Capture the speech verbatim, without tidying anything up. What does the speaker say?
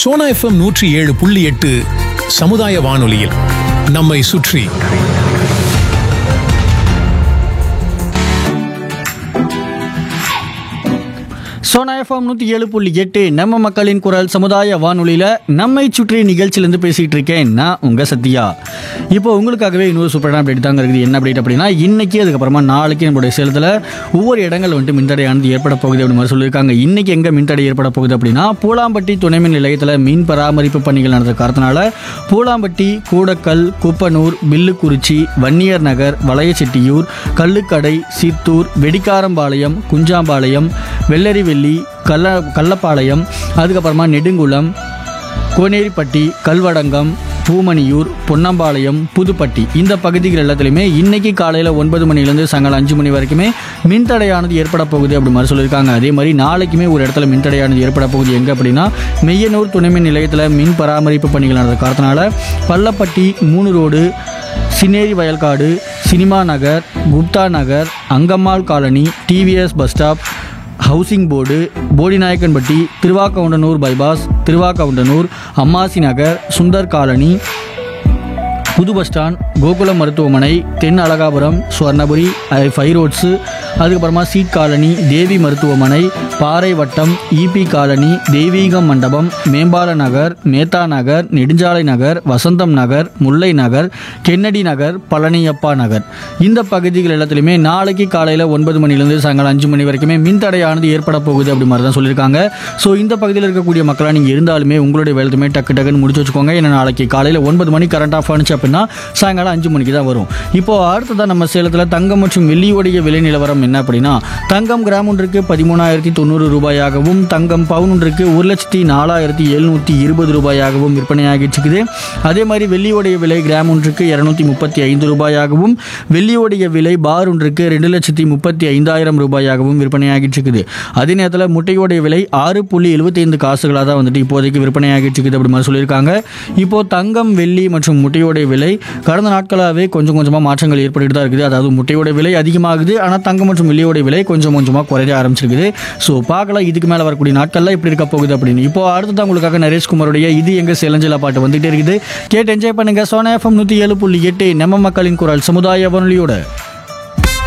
Sona FM நூற்றி ஏழு புள்ளி எட்டு சமுதாய வானொலியில் நம்மை சுற்றி. சோனா எஃப்எம் நூற்றி ஏழு புள்ளி எட்டு நம்ம மக்களின் குரல் சமுதாய வானொலியில் நம்மை சுற்றி நிகழ்ச்சியிலேருந்து பேசிகிட்டு இருக்கேன் நான் உங்கள் சத்யா. இப்போ உங்களுக்காகவே இன்னொரு சூப்பரான அப்டேட் தாங்க இருக்குது. என்ன அப்டேட் அப்படின்னா, இன்றைக்கி அதுக்கப்புறமா நாளைக்கு நம்மளுடைய சேலத்தில் ஒவ்வொரு இடங்கள் வந்துட்டு மின்தடையானது ஏற்பட போகுது அப்படின்னு மாதிரி சொல்லியிருக்காங்க. இன்றைக்கி எங்கே மின்தடை ஏற்பட போகுது அப்படின்னா, பூலாம்பட்டி துணைமின் நிலையத்தில் மீன் பராமரிப்பு பணிகள் நடந்த காரணத்தினால பூலாம்பட்டி, கூடக்கல், குப்பனூர், பில்லுக்குறிச்சி, வன்னியர் நகர், வளையச்செட்டியூர், கல்லுக்கடை, சித்தூர், வெடிக்காரம்பாளையம், குஞ்சாம்பாளையம், வெள்ளரிவெள்ளி, கல்ல கள்ளப்பாளையம், அதுக்கப்புறமா நெடுங்குளம், கோனேரிப்பட்டி, கல்வடங்கம், பூமணியூர், பொன்னம்பாளையம், புதுப்பட்டி இந்த பகுதிகள் எல்லாத்துலேயுமே இன்னைக்கு காலையில் ஒன்பது மணிலேருந்து சாயங்காலம் அஞ்சு மணி வரைக்குமே மின்தடையானது ஏற்பட போகுது அப்படி மாதிரி சொல்லியிருக்காங்க. அதே மாதிரி நாளைக்குமே ஒரு இடத்துல மின்தடையானது ஏற்பட போகுது. எங்கே அப்படின்னா, மெய்யனூர் துணைமின் நிலையத்தில் மின் பராமரிப்பு பணிகள் நடந்த காரணத்தினால பள்ளப்பட்டி, மூணு ரோடு, சின்னேரி வயல்காடு, சினிமா நகர், குப்தா நகர், Angammal colony, TVS bus stop, housing board, Bodinayakkanpatti, Thiruvagoundanur bypass, Thiruvagoundanur, Ammasi நகர், சுந்தர் காலனி, புது பஸ் ஸ்டாண்ட், கோகுலம் மருத்துவமனை, தென் அழகாபுரம், சுவர்ணபுரி, ஃபைவ் ரோட்ஸு, அதுக்கப்புறமா சீட் காலனி, தேவி மருத்துவமனை, பாறை வட்டம், இபி காலனி, தெய்வீகம் மண்டபம், மேம்பால நகர், மேத்தா நகர், நெடுஞ்சாலை நகர், வசந்தம் நகர், முல்லை நகர், கென்னடி நகர், பழனியப்பா நகர் இந்த பகுதிகள் எல்லாத்துலேயுமே நாளைக்கு காலையில் ஒன்பது மணிலேருந்து சாயங்காலம் அஞ்சு மணி வரைக்குமே மின்தடையானது ஏற்பட போகுது அப்படி மாதிரி தான் சொல்லியிருக்காங்க. ஸோ இந்த பகுதியில் இருக்கக்கூடிய மக்களாக நீங்கள் இருந்தாலுமே உங்களுடைய வேலையுமே டக்கு டக்குன்னு முடிச்சு வச்சுக்கோங்க. ஏன்னா நாளைக்கு காலையில் ஒன்பது மணி கரண்ட் ஆஃப் ஆனிச்சு அப்படின்னா சாயங்காலம் அஞ்சு மணிக்கு தான் வரும். இப்போ அடுத்ததான் நம்ம சேலத்தில் தங்கம் மற்றும் வெள்ளியோடைய விலை நிலவரம் என்ன அப்படின்னா, தங்கம் கிராம் ஒன்றுக்கு பதிமூணாயிரத்தி தொண்ணூறு ரூபாயாகவும், தங்கம் பவுன் ஒன்றுக்கு ஒரு லட்சத்தி நாலாயிரத்தி எழுநூற்றி இருபது ரூபாயாகவும் விற்பனையாகிட்டு. அதே மாதிரி வெள்ளியோடைய விலை கிராம் ஒன்றுக்கு இருநூத்தி முப்பத்தி ஐந்து ரூபாயாகவும், வெள்ளியோடைய விலை பார் ஒன்றுக்கு ரெண்டு லட்சத்தி முப்பத்தி ஐந்தாயிரம் ரூபாயாகவும் விற்பனையாகிட்டு இருக்குது. அதே நேரத்தில் முட்டையோடைய விலை ஆறு புள்ளி எழுபத்தி ஐந்து காசுகளாக தான் வந்துட்டு இப்போதைக்கு விற்பனையாகிட்டு இருக்குது அப்படி மாதிரி சொல்லியிருக்காங்க. இப்போ தங்கம், வெள்ளி மற்றும் முட்டையோடைய விலை கடந்த நாட்களாகவே கொஞ்சம் கொஞ்சமாக மாற்றங்கள் ஏற்பட்டு தான் இருக்குது. அதாவது முட்டையோட விலை அதிகமாகுது, ஆனால் தங்கம் மற்றும் வெள்ளியோட விலை கொஞ்சம் கொஞ்சமாக குறைய ஆரம்பிச்சிருக்குது. ஸோ பார்க்கலாம் இதுக்கு மேலே வரக்கூடிய நாட்கள்லாம் எப்படி இருக்க போகுது அப்படின்னு. இப்போ அடுத்ததான் உங்களுக்காக நரேஷ்குமாரோடைய இது எங்கள் சேலஞ்சில் பாட்டு வந்துகிட்டே இருக்குது. கேட்டு என்ஜாய் பண்ணுங்க. சோனா எஃப்எம் நூற்றி ஏழு புள்ளி எட்டு நம்ம மக்களின் குரல் சமுதாய வானொலியோட.